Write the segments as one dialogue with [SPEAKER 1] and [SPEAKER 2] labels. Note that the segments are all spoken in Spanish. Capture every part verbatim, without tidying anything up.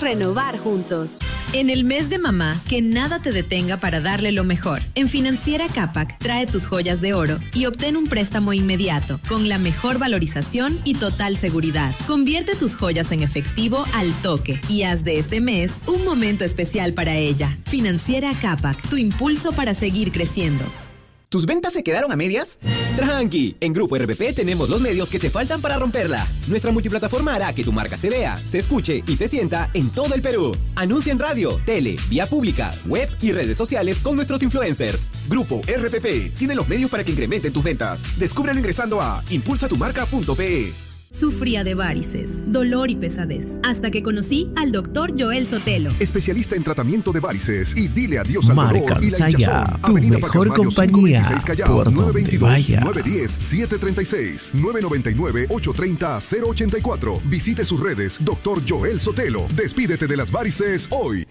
[SPEAKER 1] renovar juntos.
[SPEAKER 2] En el mes de mamá, que nada te detenga para darle lo mejor. En Financiera Capac, trae tus joyas de oro y obtén un préstamo inmediato, con la mejor valorización y total seguridad. Convierte tus joyas en efectivo al toque y haz de este mes un momento especial para ella. Financiera Capac, tu impulso para seguir creciendo.
[SPEAKER 3] ¿Tus ventas se quedaron a medias? Tranqui, en Grupo R P P tenemos los medios que te faltan para romperla. Nuestra multiplataforma hará que tu marca se vea, se escuche y se sienta en todo el Perú. Anuncia en radio, tele, vía pública, web y redes sociales con nuestros influencers.
[SPEAKER 4] Grupo R P P tiene los medios para que incrementen tus ventas. Descúbrelo ingresando a impulsa tu marca punto pe.
[SPEAKER 2] Sufría de varices, dolor y pesadez, hasta que conocí al doctor Joel Sotelo,
[SPEAKER 5] especialista en tratamiento de varices, y dile adiós al dolor y la hinchazón.
[SPEAKER 6] Tu
[SPEAKER 5] Avenida
[SPEAKER 6] mejor
[SPEAKER 5] Pacas Mayo
[SPEAKER 6] compañía,
[SPEAKER 5] cinco veintiséis Callao,
[SPEAKER 6] por
[SPEAKER 5] nueve
[SPEAKER 6] donde
[SPEAKER 5] veintidós,
[SPEAKER 6] vaya.
[SPEAKER 5] nueve diez, siete treinta y seis, nueve noventa y nueve, ocho treinta, cero ochenta y cuatro. Visite sus redes, doctor Joel Sotelo. Despídete de las varices hoy.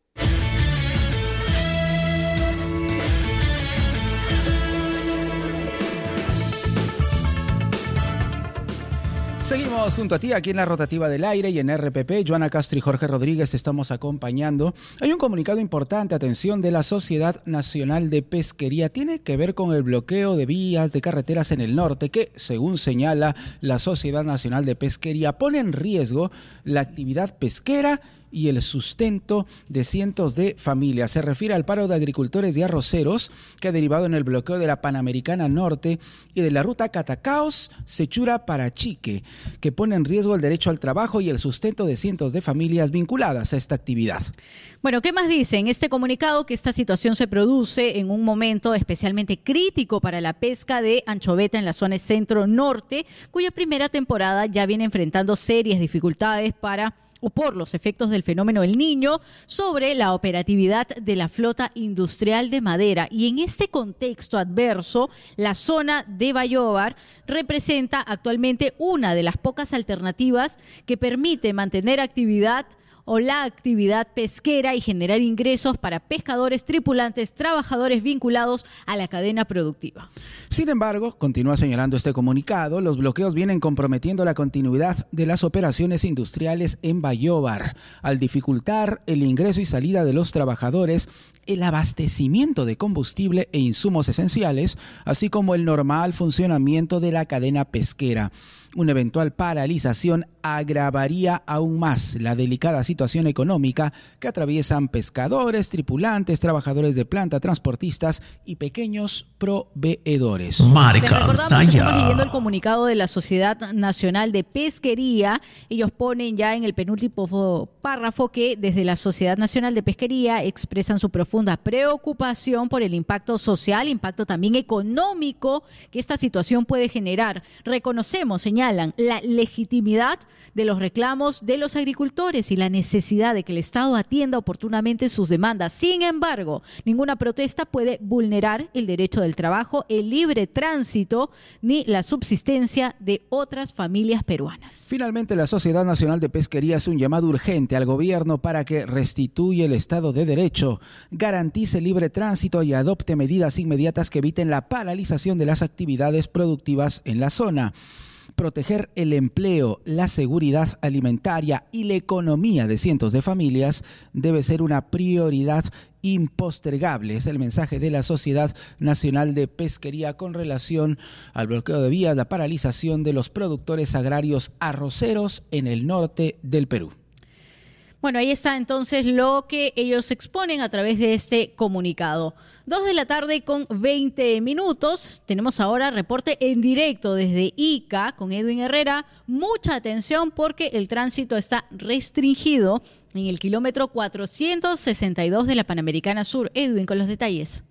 [SPEAKER 7] Seguimos junto a ti aquí en la rotativa del aire y en R P P. Joana Castro y Jorge Rodríguez te estamos acompañando. Hay un comunicado importante, atención, de la Sociedad Nacional de Pesquería. Tiene que ver con el bloqueo de vías de carreteras en el norte que, según señala la Sociedad Nacional de Pesquería, pone en riesgo la actividad pesquera y el sustento de cientos de familias. Se refiere al paro de agricultores y arroceros que ha derivado en el bloqueo de la Panamericana Norte y de la ruta Catacaos, Sechura, Parachique, que pone en riesgo el derecho al trabajo y el sustento de cientos de familias vinculadas a esta actividad.
[SPEAKER 8] Bueno, ¿qué más dice en este comunicado? Que esta situación se produce en un momento especialmente crítico para la pesca de anchoveta en la zona centro-norte, cuya primera temporada ya viene enfrentando serias dificultades para o por los efectos del fenómeno El Niño sobre la operatividad de la flota industrial de madera. Y en este contexto adverso, la zona de Bayóvar representa actualmente una de las pocas alternativas que permite mantener actividad o la actividad pesquera y generar ingresos para pescadores, tripulantes, trabajadores vinculados a la cadena productiva.
[SPEAKER 7] Sin embargo, continúa señalando este comunicado, los bloqueos vienen comprometiendo la continuidad de las operaciones industriales en Bayóvar, al dificultar el ingreso y salida de los trabajadores, el abastecimiento de combustible e insumos esenciales, así como el normal funcionamiento de la cadena pesquera. Una eventual paralización agravaría aún más la delicada situación económica que atraviesan pescadores, tripulantes, trabajadores de planta, transportistas y pequeños proveedores.
[SPEAKER 8] Marca, Les recordamos, estamos leyendo el comunicado de la Sociedad Nacional de Pesquería. Ellos ponen ya en el penúltimo párrafo que desde la Sociedad Nacional de Pesquería expresan su profunda preocupación por el impacto social, impacto también económico que esta situación puede generar. Reconocemos, señalan, la legitimidad de los reclamos de los agricultores y la necesidad de que el Estado atienda oportunamente sus demandas. Sin embargo, ninguna protesta puede vulnerar el derecho del trabajo, el libre tránsito ni la subsistencia de otras familias peruanas.
[SPEAKER 7] Finalmente, la Sociedad Nacional de Pesquería hace un llamado urgente al gobierno para que restituya el Estado de Derecho, garantice el libre tránsito y adopte medidas inmediatas que eviten la paralización de las actividades productivas en la zona. Proteger el empleo, la seguridad alimentaria y la economía de cientos de familias debe ser una prioridad impostergable. Es el mensaje de la Sociedad Nacional de Pesquería con relación al bloqueo de vías, la paralización de los productores agrarios arroceros en el norte del Perú.
[SPEAKER 8] Bueno, ahí está entonces lo que ellos exponen a través de este comunicado. Dos de la tarde con veinte minutos. Tenemos ahora reporte en directo desde Ica con Edwin Herrera. Mucha atención porque el tránsito está restringido en el kilómetro cuatrocientos sesenta y dos de la Panamericana Sur. Edwin, con los detalles.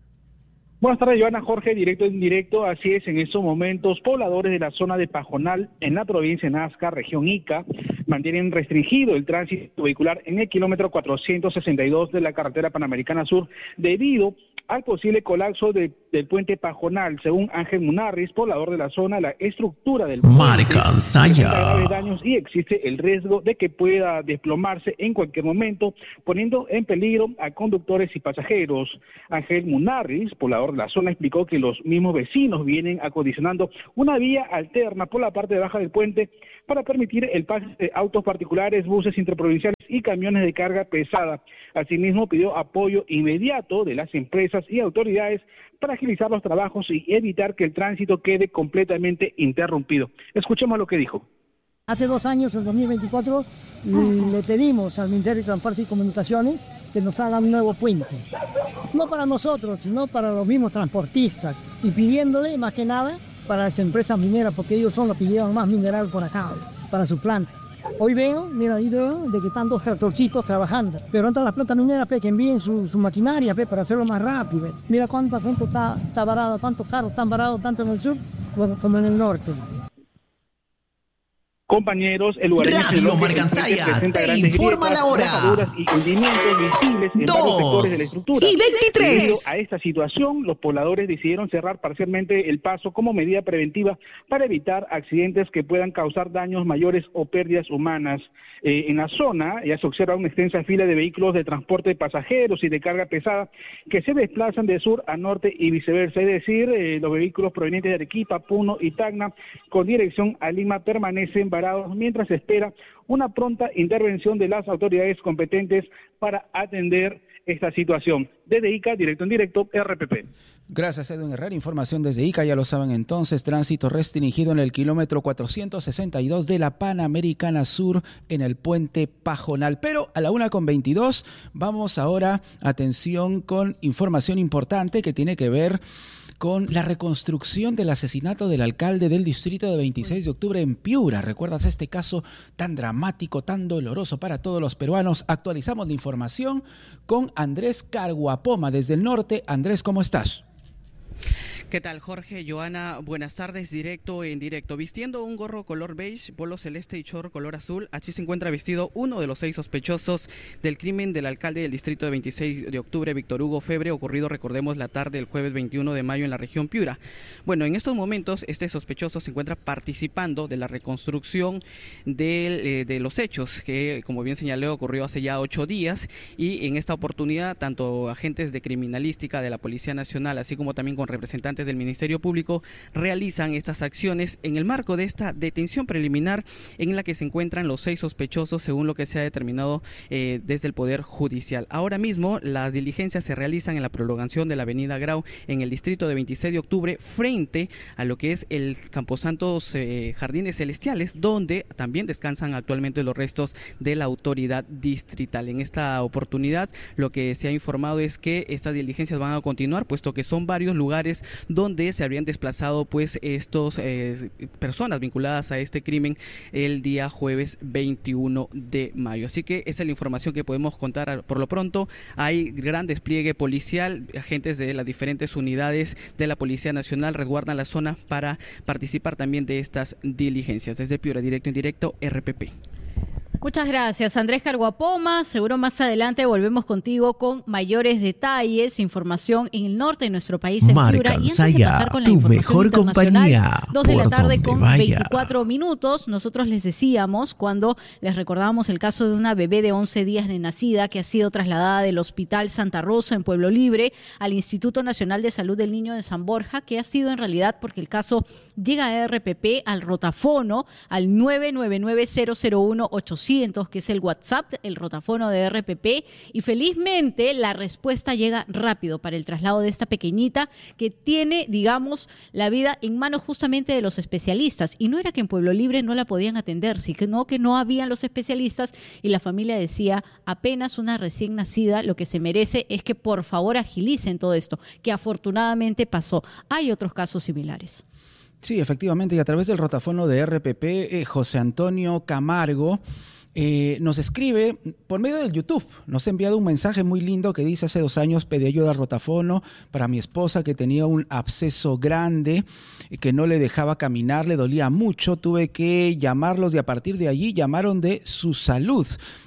[SPEAKER 9] Buenas tardes, Joana, Jorge, directo en directo. Así es, en estos momentos, pobladores de la zona de Pajonal, en la provincia de Nazca, región Ica, mantienen restringido el tránsito vehicular en el kilómetro cuatrocientos sesenta y dos de la carretera Panamericana Sur, debido al posible colapso de, del puente Pajonal. Según Ángel Munarriz, poblador de la zona, la estructura del puente presenta graves daños y existe el riesgo de que pueda desplomarse en cualquier momento, poniendo en peligro a conductores y pasajeros. Ángel Munarriz, poblador de la zona, explicó que los mismos vecinos vienen acondicionando una vía alterna por la parte baja del puente para permitir el pase autos particulares, buses interprovinciales y camiones de carga pesada. Asimismo, pidió apoyo inmediato de las empresas y autoridades para agilizar los trabajos y evitar que el tránsito quede completamente interrumpido. Escuchemos lo que dijo.
[SPEAKER 1] Hace dos años, en dos mil veinticuatro, le pedimos al Ministerio de Transporte y Comunicaciones que nos hagan un nuevo puente. No para nosotros, sino para los mismos transportistas. Y pidiéndole, más que nada, para las empresas mineras, porque ellos son los que llevan más mineral por acá, para su planta. Hoy veo, mira, ahí veo de que están dos tractorcitos trabajando. Pero entran las plantas mineras, pe, que envíen su, su maquinaria, pe, para hacerlo más rápido. Mira cuánta gente está, está varada, cuántos carros están varados, tanto en el sur como en el norte.
[SPEAKER 9] Compañeros, el lugareño
[SPEAKER 6] Radio Marcansaya te informa la hora.
[SPEAKER 9] Y hundimientos visibles en varios sectores de la estructura.
[SPEAKER 6] Y veintitrés.
[SPEAKER 9] Debido a esta situación, los pobladores decidieron cerrar parcialmente el paso como medida preventiva para evitar accidentes que puedan causar daños mayores o pérdidas humanas. Eh, en la zona ya se observa una extensa fila de vehículos de transporte de pasajeros y de carga pesada que se desplazan de sur a norte y viceversa, es decir, eh, los vehículos provenientes de Arequipa, Puno y Tacna con dirección a Lima permanecen varados mientras se espera una pronta intervención de las autoridades competentes para atender esta situación. Desde Ica, directo en directo, R P P.
[SPEAKER 7] Gracias, Edwin Herrera. Información desde Ica, ya lo saben entonces. Tránsito restringido en el kilómetro cuatrocientos sesenta y dos de la Panamericana Sur en el puente Pajonal. Pero a la una con veintidós vamos ahora, atención, con información importante que tiene que ver con la reconstrucción del asesinato del alcalde del distrito de veintiséis de octubre en Piura. ¿Recuerdas este caso tan dramático, tan doloroso para todos los peruanos? Actualizamos la información con Andrés Carguapoma desde el norte. Andrés, ¿cómo estás?
[SPEAKER 10] ¿Qué tal, Jorge? Joana, buenas tardes, directo en directo. Vistiendo un gorro color beige, polo celeste y short color azul, así se encuentra vestido uno de los seis sospechosos del crimen del alcalde del distrito de veintiséis de octubre, Víctor Hugo Febre, ocurrido, recordemos, la tarde del jueves veintiuno de mayo en la región Piura. Bueno, en estos momentos este sospechoso se encuentra participando de la reconstrucción de, eh, de los hechos que, como bien señalé, ocurrió hace ya ocho días y en esta oportunidad tanto agentes de criminalística de la Policía Nacional, así como también con representantes del Ministerio Público, realizan estas acciones en el marco de esta detención preliminar en la que se encuentran los seis sospechosos según lo que se ha determinado eh, desde el Poder Judicial. Ahora mismo las diligencias se realizan en la prolongación de la avenida Grau en el distrito de veintiséis de octubre frente a lo que es el Camposanto eh, Jardines Celestiales, donde también descansan actualmente los restos de la autoridad distrital. En esta oportunidad lo que se ha informado es que estas diligencias van a continuar, puesto que son varios lugares donde se habrían desplazado pues estos eh, personas vinculadas a este crimen el día jueves veintiuno de mayo. Así que esa es la información que podemos contar por lo pronto. Hay gran despliegue policial, agentes de las diferentes unidades de la Policía Nacional resguardan la zona para participar también de estas diligencias. Desde Piura, directo en directo, R P P.
[SPEAKER 8] Muchas gracias, Andrés Carguapoma. Seguro más adelante volvemos contigo con mayores detalles, información en el norte de nuestro país, en Piura. Y antes de pasar con la
[SPEAKER 6] tu mejor compañía,
[SPEAKER 8] dos de la tarde con
[SPEAKER 6] vaya.
[SPEAKER 8] veinticuatro minutos. Nosotros les decíamos, cuando les recordábamos el caso de una bebé de once días de nacida que ha sido trasladada del Hospital Santa Rosa en Pueblo Libre al Instituto Nacional de Salud del Niño de San Borja, que ha sido en realidad porque el caso llega a R P P al rotafono, al nueve nueve nueve cero cero uno ochocientos, que es el WhatsApp, el rotafono de R P P, y felizmente la respuesta llega rápido para el traslado de esta pequeñita que tiene, digamos, la vida en manos justamente de los especialistas. Y no era que en Pueblo Libre no la podían atender, sino que no habían los especialistas y la familia decía, apenas una recién nacida, lo que se merece es que por favor agilicen todo esto, que afortunadamente pasó. Hay otros casos similares.
[SPEAKER 7] Sí, efectivamente, y a través del rotafono de R P P, eh, José Antonio Camargo Eh, nos escribe por medio del YouTube, nos ha enviado un mensaje muy lindo que dice: hace dos años pedí ayuda al rotafono para mi esposa que tenía un absceso grande que no le dejaba caminar, le dolía mucho, tuve que llamarlos y a partir de allí llamaron de su salud.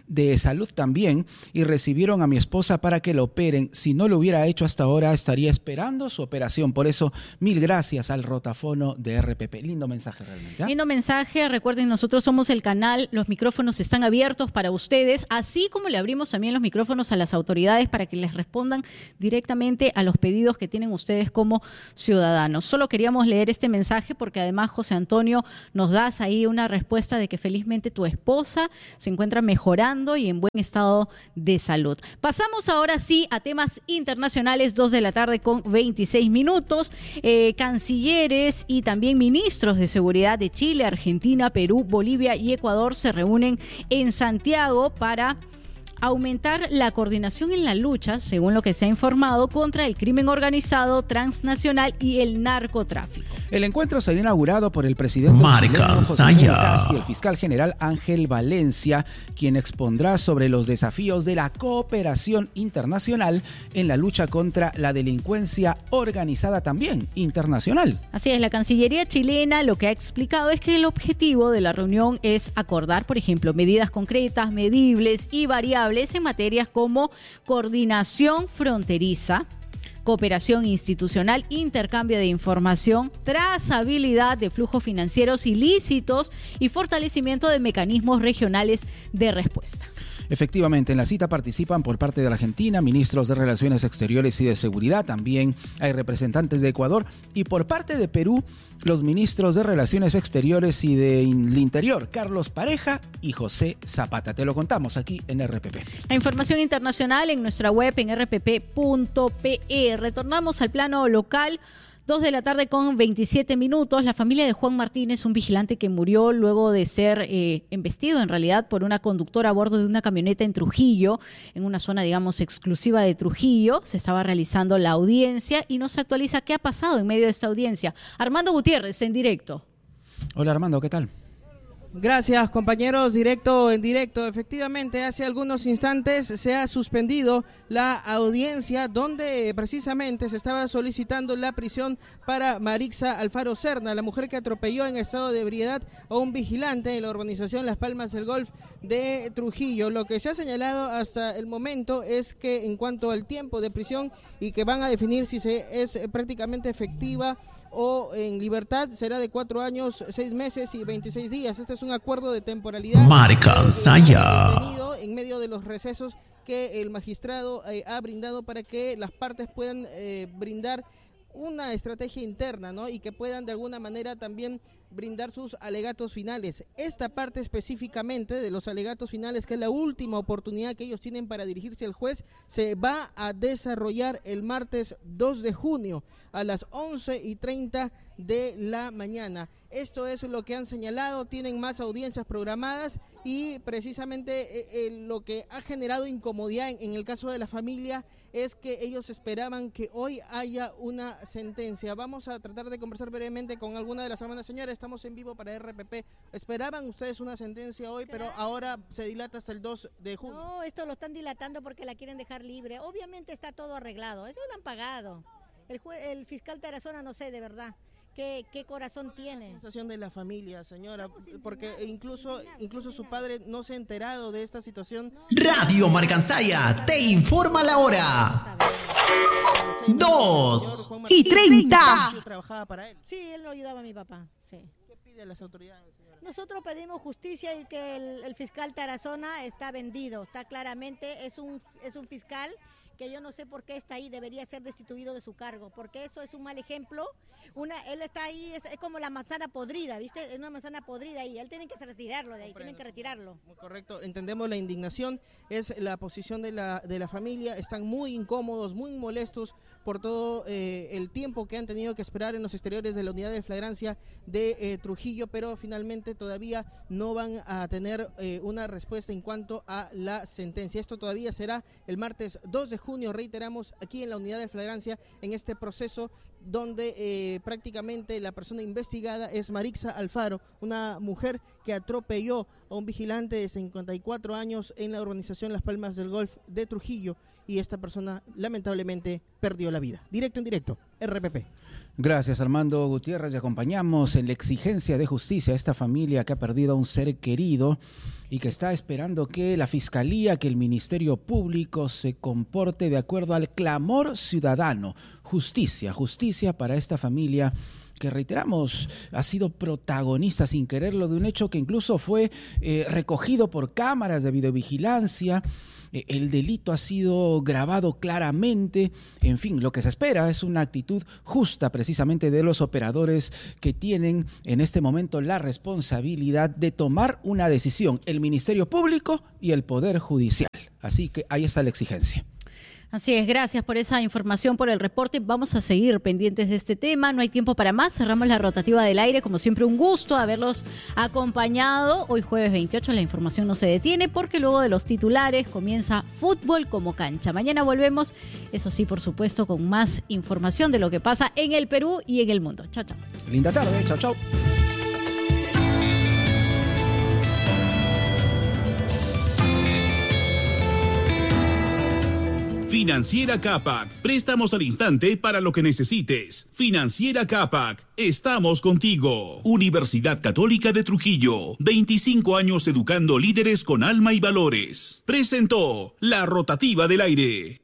[SPEAKER 7] de salud también y recibieron a mi esposa para que lo operen. Si no lo hubiera hecho hasta ahora, estaría esperando su operación. Por eso, mil gracias al rotafono de R P P. Lindo mensaje realmente. ¿eh?
[SPEAKER 8] Lindo mensaje. Recuerden, nosotros somos el canal. Los micrófonos están abiertos para ustedes, así como le abrimos también los micrófonos a las autoridades para que les respondan directamente a los pedidos que tienen ustedes como ciudadanos. Solo queríamos leer este mensaje porque además, José Antonio, nos das ahí una respuesta de que felizmente tu esposa se encuentra mejorando y en buen estado de salud. Pasamos ahora sí a temas internacionales, dos de la tarde con veintiséis minutos. Eh, cancilleres y también ministros de seguridad de Chile, Argentina, Perú, Bolivia y Ecuador se reúnen en Santiago para aumentar la coordinación en la lucha, según lo que se ha informado, contra el crimen organizado, transnacional y el narcotráfico.
[SPEAKER 7] El encuentro será inaugurado por el presidente
[SPEAKER 6] Marca Saya
[SPEAKER 7] y el fiscal general Ángel Valencia, quien expondrá sobre los desafíos de la cooperación internacional en la lucha contra la delincuencia organizada también internacional.
[SPEAKER 8] Así es, la Cancillería chilena lo que ha explicado es que el objetivo de la reunión es acordar, por ejemplo, medidas concretas, medibles y variables en materias como coordinación fronteriza, cooperación institucional, intercambio de información, trazabilidad de flujos financieros ilícitos y fortalecimiento de mecanismos regionales de respuesta.
[SPEAKER 7] Efectivamente, en la cita participan por parte de la Argentina ministros de Relaciones Exteriores y de Seguridad, también hay representantes de Ecuador, y por parte de Perú, los ministros de Relaciones Exteriores y del Interior, Carlos Pareja y José Zapata. Te lo contamos aquí en R P P.
[SPEAKER 8] La información internacional en nuestra web en r p p punto p e. Retornamos al plano local. Dos de la tarde con veintisiete minutos. La familia de Juan Martínez, un vigilante que murió luego de ser eh, embestido en realidad por una conductora a bordo de una camioneta en Trujillo, en una zona, digamos, exclusiva de Trujillo. Se estaba realizando la audiencia y nos actualiza qué ha pasado en medio de esta audiencia. Armando Gutiérrez, en directo.
[SPEAKER 7] Hola Armando, ¿qué tal?
[SPEAKER 11] Gracias, compañeros, directo en directo. Efectivamente, hace algunos instantes se ha suspendido la audiencia donde precisamente se estaba solicitando la prisión para Marixa Alfaro Serna, la mujer que atropelló en estado de ebriedad a un vigilante en la urbanización Las Palmas del Golf de Trujillo. Lo que se ha señalado hasta el momento es que en cuanto al tiempo de prisión y que van a definir si se es prácticamente efectiva o en libertad, será de cuatro años, seis meses y veintiséis días. Este es un acuerdo de temporalidad
[SPEAKER 6] Marca Saya
[SPEAKER 11] en medio de los recesos que el magistrado eh, ha brindado para que las partes puedan eh, brindar una estrategia interna, ¿no? Y que puedan de alguna manera también brindar sus alegatos finales. Esta parte específicamente de los alegatos finales, que es la última oportunidad que ellos tienen para dirigirse al juez, se va a desarrollar el martes dos de junio a las once y treinta de la mañana. Esto es lo que han señalado, tienen más audiencias programadas y precisamente eh, eh, lo que ha generado incomodidad en, en el caso de la familia es que ellos esperaban que hoy haya una sentencia. Vamos a tratar de conversar brevemente con alguna de las hermanas. Señora, estamos en vivo para R P P. ¿Esperaban ustedes una sentencia hoy, pero ahora se dilata hasta el dos de junio?
[SPEAKER 12] No, esto lo están dilatando porque la quieren dejar libre. Obviamente está todo arreglado, eso lo han pagado. El, jue- el fiscal Tarazona, no sé, de verdad. ¿Qué, qué corazón tiene?
[SPEAKER 11] La sensación de la familia, señora, porque incluso incluso su padre no se ha enterado de esta situación.
[SPEAKER 6] Radio Marcansaya te informa la hora. Dos y treinta.
[SPEAKER 11] ¿Trabajaba para él?
[SPEAKER 12] Sí, él lo ayudaba a mi papá, sí.
[SPEAKER 11] ¿Qué pide a las autoridades, señora?
[SPEAKER 12] Nosotros pedimos justicia y que el, el fiscal Tarazona está vendido, está claramente, es un, es un fiscal que yo no sé por qué está ahí, debería ser destituido de su cargo, porque eso es un mal ejemplo. Una, él está ahí, es, es como la manzana podrida, ¿viste? Es una manzana podrida ahí, él tiene que retirarlo de ahí, tienen que retirarlo.
[SPEAKER 11] Muy correcto, entendemos la indignación, es la posición de la, de la familia, están muy incómodos, muy molestos por todo eh, el tiempo que han tenido que esperar en los exteriores de la unidad de flagrancia de eh, Trujillo, pero finalmente todavía no van a tener eh, una respuesta en cuanto a la sentencia. Esto todavía será el martes dos de junio, reiteramos, aquí en la unidad de flagrancia, en este proceso donde eh, prácticamente la persona investigada es Marixa Alfaro, una mujer que atropelló a un vigilante de cincuenta y cuatro años en la urbanización Las Palmas del Golf de Trujillo, y esta persona lamentablemente perdió la vida. Directo en directo, R P P.
[SPEAKER 7] Gracias, Armando Gutiérrez. Y acompañamos en la exigencia de justicia a esta familia que ha perdido a un ser querido y que está esperando que la Fiscalía, que el Ministerio Público se comporte de acuerdo al clamor ciudadano. Justicia, justicia para esta familia que, reiteramos, ha sido protagonista sin quererlo de un hecho que incluso fue eh, recogido por cámaras de videovigilancia. Eh, el delito ha sido grabado claramente. En fin, lo que se espera es una actitud justa precisamente de los operadores que tienen en este momento la responsabilidad de tomar una decisión, el Ministerio Público y el Poder Judicial. Así que ahí está la exigencia.
[SPEAKER 8] Así es, gracias por esa información, por el reporte. Vamos a seguir pendientes de este tema. No hay tiempo para más. Cerramos la rotativa del aire. Como siempre, un gusto haberlos acompañado. Hoy jueves veintiocho la información no se detiene porque luego de los titulares comienza Fútbol como Cancha. Mañana volvemos, eso sí, por supuesto, con más información de lo que pasa en el Perú y en el mundo. Chao, chao.
[SPEAKER 7] Linda tarde. Chao, chao.
[SPEAKER 13] Financiera Capac, préstamos al instante para lo que necesites. Financiera Capac, estamos contigo. Universidad Católica de Trujillo, veinticinco años educando líderes con alma y valores. Presentó la rotativa del aire.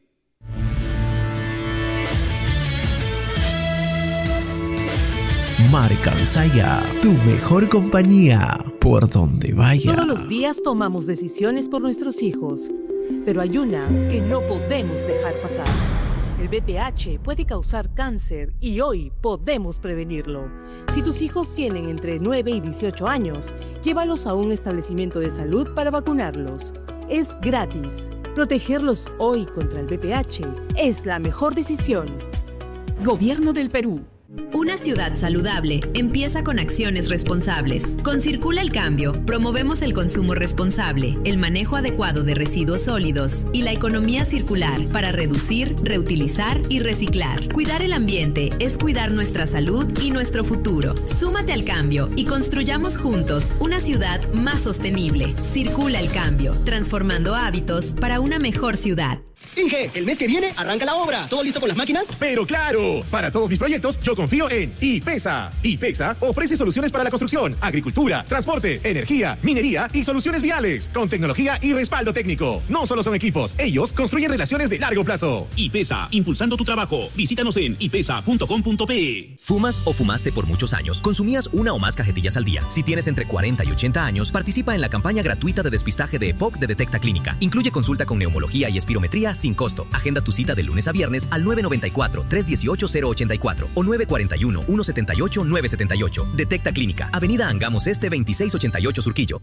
[SPEAKER 6] Marca Ansaya, tu mejor compañía, por donde vaya.
[SPEAKER 14] Todos los días tomamos decisiones por nuestros hijos, pero hay una que no podemos dejar pasar. El B P H puede causar cáncer y hoy podemos prevenirlo. Si tus hijos tienen entre nueve y dieciocho años, llévalos a un establecimiento de salud para vacunarlos. Es gratis. Protegerlos hoy contra el B P H es la mejor decisión. Gobierno del Perú.
[SPEAKER 2] Una ciudad saludable empieza con acciones responsables. Con Circula el Cambio, promovemos el consumo responsable, el manejo adecuado de residuos sólidos y la economía circular para reducir, reutilizar y reciclar. Cuidar el ambiente es cuidar nuestra salud y nuestro futuro. Súmate al cambio y construyamos juntos una ciudad más sostenible. Circula el Cambio, transformando hábitos para una mejor ciudad.
[SPEAKER 3] Inge, el mes que viene arranca la obra. ¿Todo listo con las máquinas?
[SPEAKER 4] Pero claro, para todos mis proyectos yo confío en IPESA. IPESA ofrece soluciones para la construcción, agricultura, transporte, energía, minería y soluciones viales, con tecnología y respaldo técnico. No solo son equipos, ellos construyen relaciones de largo plazo.
[SPEAKER 13] IPESA, impulsando tu trabajo. Visítanos en ipesa punto com punto pe.
[SPEAKER 15] ¿Fumas o fumaste por muchos años? ¿Consumías una o más cajetillas al día? Si tienes entre cuarenta y ochenta años, participa en la campaña gratuita de despistaje de EPOC de Detecta Clínica. Incluye consulta con neumología y espirometría sin costo. Agenda tu cita de lunes a viernes al nueve nueve cuatro, tres uno ocho, cero ocho cuatro o nueve cuatro uno, uno siete ocho, nueve siete ocho. Detecta Clínica, Avenida Angamos Este veintiséis ochenta y ocho Surquillo.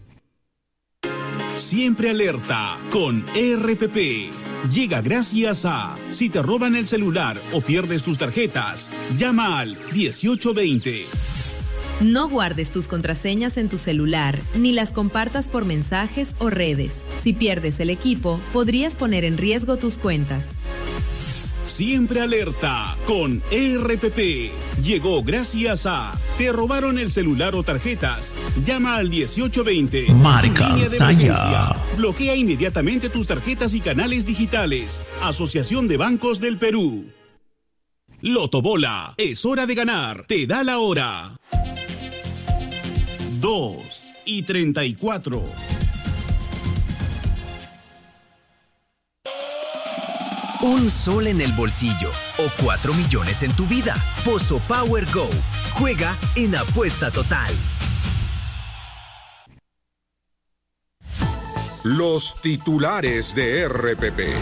[SPEAKER 13] Siempre alerta con R P P. Llega gracias a: si te roban el celular o pierdes tus tarjetas, llama al dieciocho veinte.
[SPEAKER 2] No guardes tus contraseñas en tu celular, ni las compartas por mensajes o redes. Si pierdes el equipo, podrías poner en riesgo tus cuentas.
[SPEAKER 13] Siempre alerta con R P P. Llegó gracias a: te robaron el celular o tarjetas. Llama al dieciocho veinte.
[SPEAKER 6] Marca Ansaya.
[SPEAKER 13] Bloquea inmediatamente tus tarjetas y canales digitales. Asociación de Bancos del Perú. Lotobola, es hora de ganar. Te da la hora. dos y treinta y cuatro.
[SPEAKER 3] Un sol en el bolsillo o cuatro millones en tu vida. Pozo Power Go. Juega en Apuesta Total.
[SPEAKER 16] Los titulares de R P P.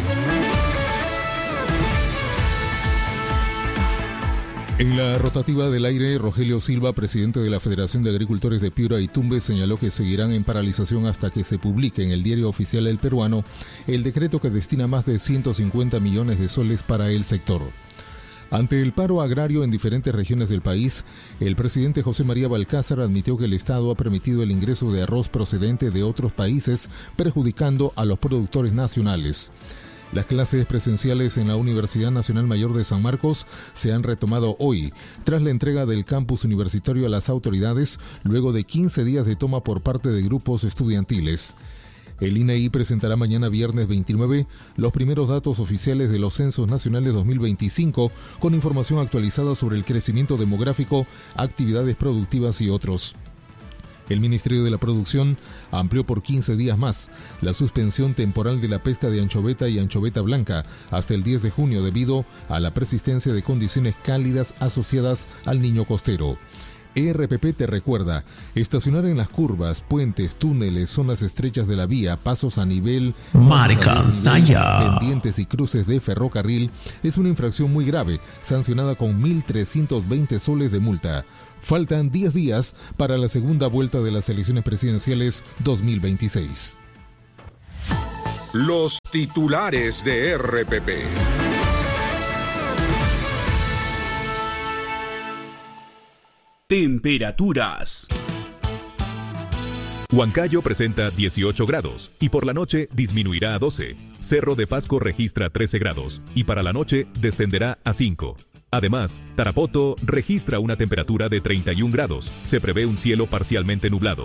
[SPEAKER 17] En la rotativa del aire, Rogelio Silva, presidente de la Federación de Agricultores de Piura y Tumbes, señaló que seguirán en paralización hasta que se publique en el diario oficial El Peruano el decreto que destina más de ciento cincuenta millones de soles para el sector. Ante el paro agrario en diferentes regiones del país, el presidente José María Balcázar admitió que el Estado ha permitido el ingreso de arroz procedente de otros países, perjudicando a los productores nacionales. Las clases presenciales en la Universidad Nacional Mayor de San Marcos se han retomado hoy, tras la entrega del campus universitario a las autoridades, luego de quince días de toma por parte de grupos estudiantiles. El I N E I presentará mañana viernes veintinueve los primeros datos oficiales de los censos nacionales dos mil veinticinco, con información actualizada sobre el crecimiento demográfico, actividades productivas y otros. El Ministerio de la Producción amplió por quince días más la suspensión temporal de la pesca de anchoveta y anchoveta blanca hasta el diez de junio debido a la persistencia de condiciones cálidas asociadas al Niño costero. E R P P te recuerda, estacionar en las curvas, puentes, túneles, zonas estrechas de la vía, pasos a nivel,
[SPEAKER 6] Marcansaya,
[SPEAKER 17] pendientes y cruces de ferrocarril es una infracción muy grave, sancionada con mil trescientos veinte soles de multa. Faltan diez días para la segunda vuelta de las elecciones presidenciales dos mil veintiséis.
[SPEAKER 16] Los titulares de R P P.
[SPEAKER 13] Temperaturas.
[SPEAKER 18] Huancayo presenta dieciocho grados y por la noche disminuirá a doce. Cerro de Pasco registra trece grados y para la noche descenderá a cinco. Además, Tarapoto registra una temperatura de treinta y un grados. Se prevé un cielo parcialmente nublado.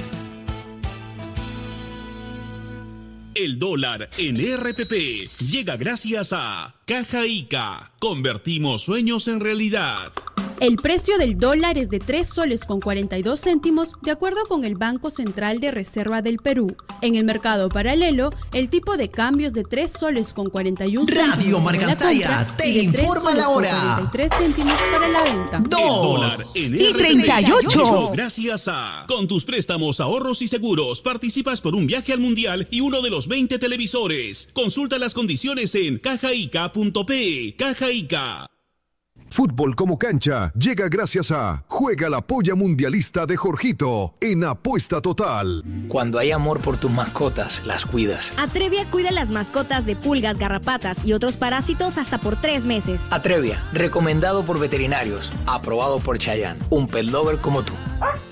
[SPEAKER 13] El dólar en R P P llega gracias a Caja Ica. Convertimos sueños en realidad.
[SPEAKER 19] El precio del dólar es de tres soles con cuarenta y dos céntimos de acuerdo con el Banco Central de Reserva del Perú. En el mercado paralelo, el tipo de cambio es de tres soles con cuarenta y un céntimos.
[SPEAKER 6] Radio Marcansaya te informa la hora.
[SPEAKER 19] cuarenta y tres céntimos para la venta.
[SPEAKER 6] Dos y treinta y ocho.
[SPEAKER 13] Gracias a... Con tus préstamos, ahorros y seguros, participas por un viaje al Mundial y uno de los veinte televisores. Consulta las condiciones en cajaica punto pe. Caja Ica.
[SPEAKER 5] Fútbol como cancha llega gracias a Juega la Polla Mundialista de Jorgito en Apuesta Total.
[SPEAKER 20] Cuando hay amor por tus mascotas, las cuidas.
[SPEAKER 21] Atrevia cuida las mascotas de pulgas, garrapatas y otros parásitos hasta por tres meses.
[SPEAKER 20] Atrevia, recomendado por veterinarios, aprobado por Chayanne, un pet lover como tú.